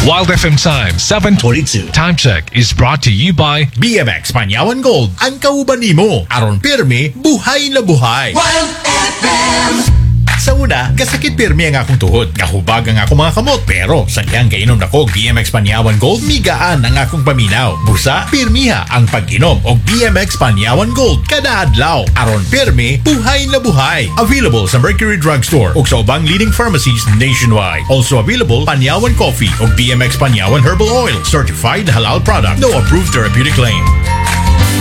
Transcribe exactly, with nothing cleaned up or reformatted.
Wild F M time, seven twenty-two. Time check is brought to you by B M X Panyawan Gold. Ang kauban nimo aron pirmi buhay na buhay. Wild F M. Sa una, kasakit pirmi ang akong tuhod. Kahubag ang akong mga kamot. Pero sa diyang kainom na ko B M X Panyawan Gold, migaan ang akong paminaw. Busa, pirmiha ang pag-inom og B M X Panyawan Gold kada adlaw. Aron pirmi buhay na buhay. Available sa Mercury Drugstore ug sa ubang leading pharmacies nationwide. Also available Panyawan Coffee ug B M X Panyawan Herbal Oil, certified halal product, no approved therapeutic claim.